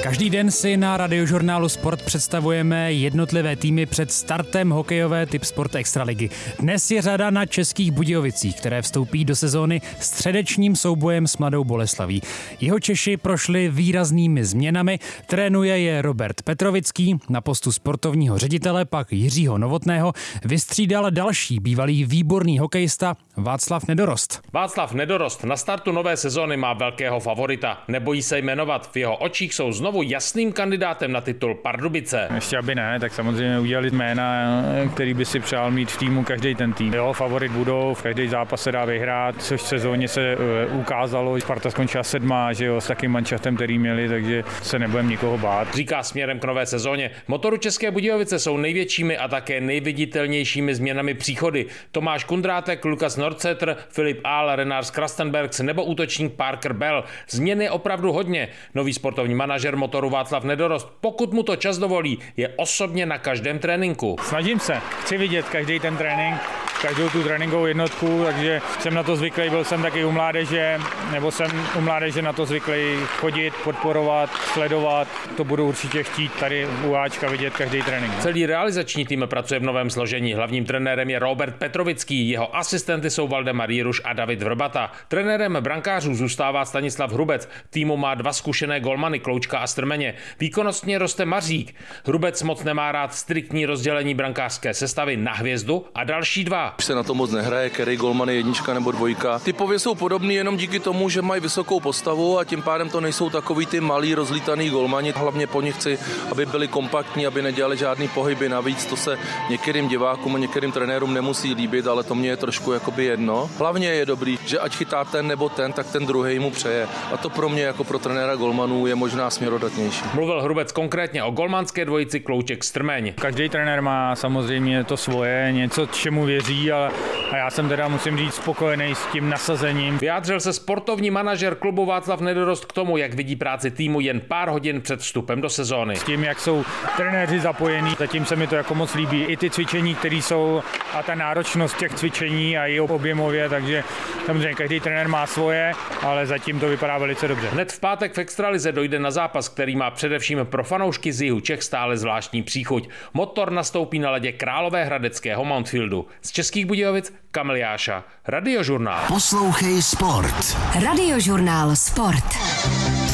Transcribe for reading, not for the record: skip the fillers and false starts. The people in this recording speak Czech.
Každý den si na Radiožurnálu Sport představujeme jednotlivé týmy před startem hokejové Tipsport Extraligy. Dnes je řada na Českých Budějovicích, které vstoupí do sezóny středečním soubojem s Mladou Boleslaví. Jeho Češi prošli výraznými změnami, trénuje je Robert Petrovický, na postu sportovního ředitele pak Jiřího Novotného vystřídal další bývalý výborný hokejista Václav Nedorost. Václav Nedorost na startu nové sezóny má velkého favorita. Nebojí se jmenovat, v jeho očích jsou znovu jasným kandidátem na titul Pardubice. Ještě aby ne, tak samozřejmě udělali jména, který by si přál mít v týmu každý ten tým. Jo, favorit budou, v každý zápas se dá vyhrát, což v sezóně se ukázalo. Sparta skončila 7, že jo, s takým manšaftem, který měli, takže se nebudeme nikoho bát. Říká směrem k nové sezóně. Motoru České Budějovice jsou největšími a také nejviditelnějšími změnami příchody. Tomáš Kundrátek, Lukas Nordsetr, Filip Ahl, Renars Krastenbergs nebo útočník Parker Bell. Změny opravdu hodně. Nový sportovní manažer Motoru Václav Nedorost, pokud mu to čas dovolí, je osobně na každém tréninku. Snažím se, chci vidět každý ten trénink, každou tu tréninkovou jednotku, takže jsem na to zvyklý, byl jsem taky u mládeže, nebo jsem u mládeže na to zvyklý chodit, podporovat, sledovat. To budu určitě chtít tady u Ačka vidět každý trénink. Celý realizační tým pracuje v novém složení. Hlavním trenérem je Robert Petrovický, jeho asistenty jsou Valdemar Jiruš a David Vrbata. Trenérem brankářů zůstává Stanislav Hrubec. Týmu má 2 zkušené golmany, Kloučka a Strmeně. Výkonnostně roste Mařík. Hrubec moc nemá rád striktní rozdělení brankářské sestavy na hvězdu a další 2. Už se na to moc nehraje, který golman je 1 nebo 2. Typově jsou podobný jenom díky tomu, že mají vysokou postavu a tím pádem to nejsou takový ty malí rozlítaný golmani. Hlavně po nich chci, aby byli kompaktní, aby nedělali žádný pohyby navíc. To se některým divákům a některým trenérům nemusí líbit, ale to mě je trošku jakoby jedno. Hlavně je dobrý, že ať chytá ten nebo ten, tak ten druhý mu přeje. A to pro mě jako pro trenéra golmanů je možná směrodatnější. Mluvil Hrubec konkrétně o golmanské dvojici Klouček Strmeň. Každý trenér má samozřejmě to svoje, něco, čemu věří, a já jsem teda, musím říct, spokojený s tím nasazením. Vyjádřil se sportovní manažer klubu Václav Nedorost k tomu, jak vidí práci týmu jen pár hodin před vstupem do sezóny. S tím, jak jsou trenéři zapojení, zatím se mi to jako moc líbí. I ty cvičení, které jsou a ta náročnost těch cvičení a i objemově, takže samozřejmě každý trenér má svoje, ale zatím to vypadá velice dobře. Hned v pátek v Extralize dojde na zápas, který má především pro fanoušky z jihu Čech stále zvláštní příchuť. Motor nastoupí na ledě Královéhradeckého Mountfieldu. Z Českých Budějovic Kamil Jáša, Radiožurnál. Poslouchej sport. Radiožurnál Sport.